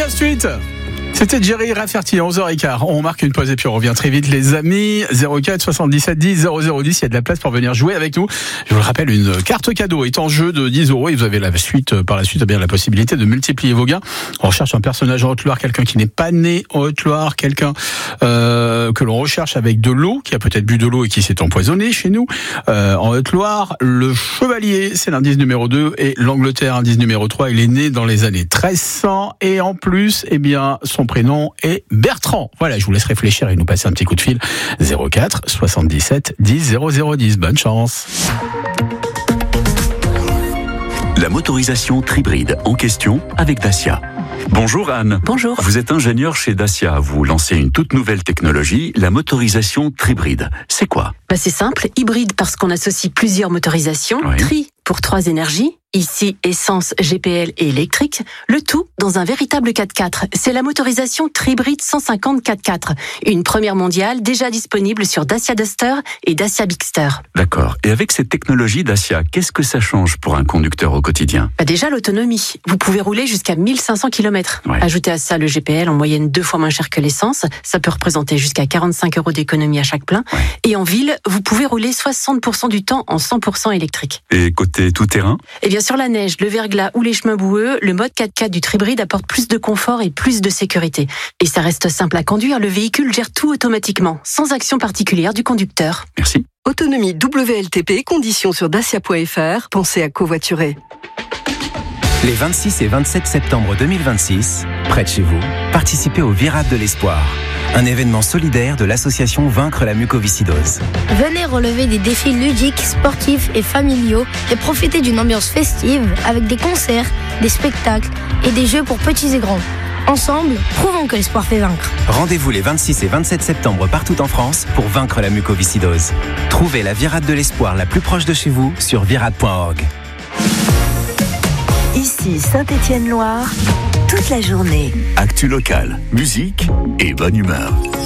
Africa Street. C'était Jerry Rafferty, 11h15. On marque une pause et puis on revient très vite, les amis. 04 77 10 0010. Il y a de la place pour venir jouer avec nous. Je vous le rappelle, une carte cadeau est en jeu de 10 € et vous avez par la suite, la possibilité de multiplier vos gains. On recherche un personnage en Haute-Loire, quelqu'un qui n'est pas né en Haute-Loire, quelqu'un que l'on recherche avec de l'eau, qui a peut-être bu de l'eau et qui s'est empoisonné chez nous. En Haute-Loire, le Chevalier, c'est l'indice numéro 2 et l'Angleterre, indice numéro 3. Il est né dans les années 1300 et en plus, son prénom est Bertrand. Voilà, je vous laisse réfléchir et nous passer un petit coup de fil. 04 77 10 0010. Bonne chance. La motorisation Tribride en question avec Dacia. Bonjour Anne. Bonjour. Vous êtes ingénieur chez Dacia. Vous lancez une toute nouvelle technologie, la motorisation Tribride. C'est quoi ? C'est simple, hybride parce qu'on associe plusieurs motorisations, Oui. Tri pour 3 énergies, ici essence, GPL et électrique, le tout dans un véritable 4x4. C'est la motorisation Tribride 150 4x4, une première mondiale déjà disponible sur Dacia Duster et Dacia Bigster. D'accord. Et avec cette technologie Dacia, qu'est-ce que ça change pour un conducteur au quotidien ? Déjà l'autonomie, vous pouvez rouler jusqu'à 1500 km. Ouais. Ajoutez à ça le GPL en moyenne 2 fois moins cher que l'essence, ça peut représenter jusqu'à 45 € d'économie à chaque plein. Ouais. Et en ville, vous pouvez rouler 60% du temps en 100% électrique. Et côté tout-terrain ? Sur la neige, le verglas ou les chemins boueux, le mode 4x4 du Tribride apporte plus de confort et plus de sécurité. Et ça reste simple à conduire, le véhicule gère tout automatiquement, sans action particulière du conducteur. Merci. Autonomie WLTP, conditions sur dacia.fr. Pensez à covoiturer. Les 26 et 27 septembre 2026, près de chez vous, participez au Virade de l'Espoir, un événement solidaire de l'association Vaincre la mucoviscidose. Venez relever des défis ludiques, sportifs et familiaux et profitez d'une ambiance festive avec des concerts, des spectacles et des jeux pour petits et grands. Ensemble, prouvons que l'espoir fait vaincre. Rendez-vous les 26 et 27 septembre partout en France pour vaincre la mucoviscidose. Trouvez la Virade de l'Espoir la plus proche de chez vous sur virade.org. Ici Saint-Étienne-Loire, toute la journée. Actu local, musique et bonne humeur.